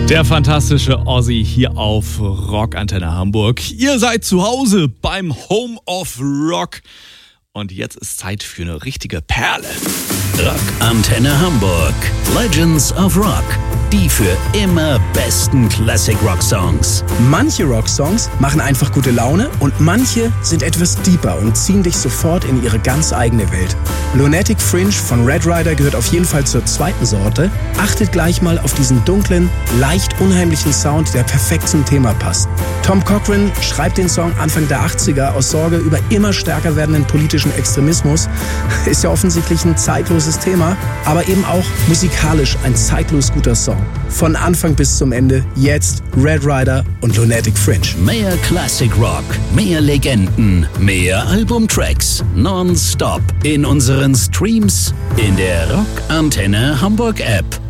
Der fantastische Ozzy hier auf Rockantenne Hamburg. Ihr seid zu Hause beim Home of Rock. Und jetzt ist Zeit für eine richtige Perle. Rockantenne Hamburg. Legends of Rock. Die für immer besten Classic Rock Songs. Manche Rock-Songs machen einfach gute Laune und manche sind etwas deeper und ziehen dich sofort in ihre ganz eigene Welt. Lunatic Fringe von Red Rider gehört auf jeden Fall zur zweiten Sorte. Achtet gleich mal auf diesen dunklen, leicht unheimlichen Sound, der perfekt zum Thema passt. Tom Cochrane schreibt den Song Anfang der 80er aus Sorge über immer stärker werdenden politischen Extremismus. Ist ja offensichtlich ein zeitloses Thema, aber eben auch musikalisch ein zeitlos guter Song. Von Anfang bis zum Ende, jetzt Red Rider und Lunatic Fringe. Mehr Classic Rock, mehr Legenden, mehr Albumtracks, nonstop in unseren Streams, in der Rockantenne Hamburg App